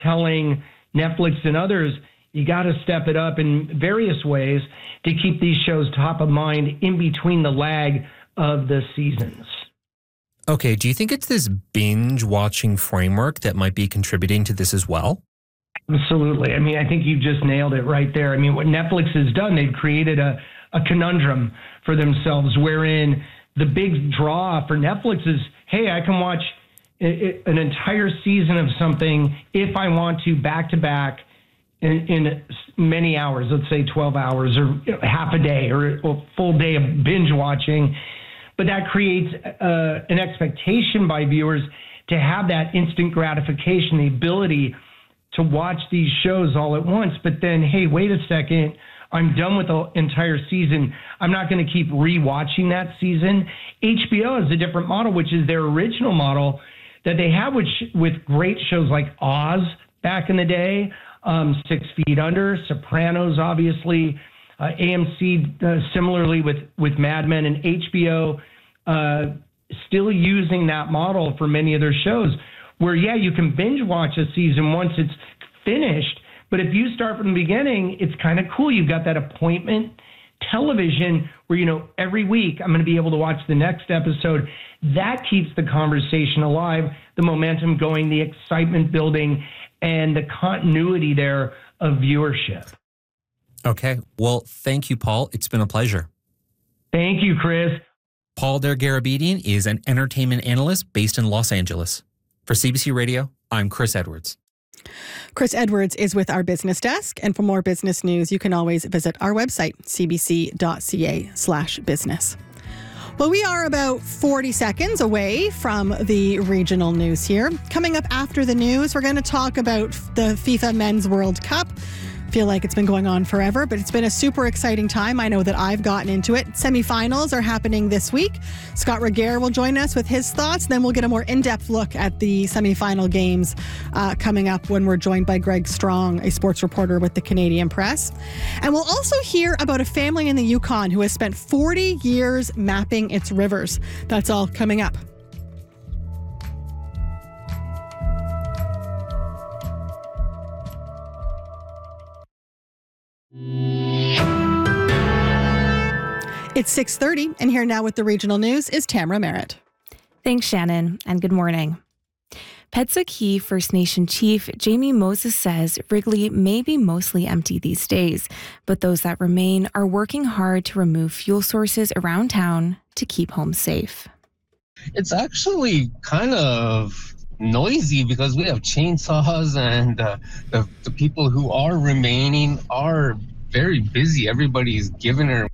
telling Netflix and others, you got to step it up in various ways to keep these shows top of mind in between the lag of the seasons. Okay, do you think it's this binge watching framework that might be contributing to this as well? Absolutely. I mean, I think you just nailed it right there. I mean, what Netflix has done, they've created a conundrum for themselves wherein the big draw for Netflix is, hey, I can watch an entire season of something if I want to back-to-back in many hours, let's say 12 hours or half a day or a full day of binge watching. But that creates an expectation by viewers to have that instant gratification, the ability to watch these shows all at once. But then, hey, wait a second, I'm done with the entire season. I'm not going to keep rewatching that season. HBO has a different model, which is their original model that they have with great shows like Oz back in the day, 6 Feet Under, Sopranos, obviously, AMC similarly with Mad Men, and HBO still using that model for many of their shows where, yeah, you can binge watch a season once it's finished, but if you start from the beginning, it's kind of cool. You've got that appointment television where, every week I'm going to be able to watch the next episode. That keeps the conversation alive, the momentum going, the excitement building, and the continuity there of viewership. Okay. Well, thank you, Paul. It's been a pleasure. Thank you, Chris. Paul Dergarabedian is an entertainment analyst based in Los Angeles. For CBC Radio, I'm Chris Edwards. Chris Edwards is with our business desk. And for more business news, you can always visit our website, cbc.ca/business. Well, we are about 40 seconds away from the regional news here. Coming up after the news, we're going to talk about the FIFA Men's World Cup. Feel like it's been going on forever, but it's been a super exciting time. I know that I've gotten into it. Semifinals are happening this week. Scott Regehr will join us with his thoughts. Then we'll get a more in-depth look at the semifinal games coming up when we're joined by Greg Strong, a sports reporter with the Canadian Press. And we'll also hear about a family in the Yukon who has spent 40 years mapping its rivers. That's all coming up. It's 6:30, and here now with the regional news is Tamara Merritt. Thanks, Shannon, and good morning. Petsa-Key First Nation Chief Jamie Moses says Wrigley may be mostly empty these days, but those that remain are working hard to remove fuel sources around town to keep homes safe. It's actually kind of noisy because we have chainsaws and the people who are remaining are very busy. Everybody's giving their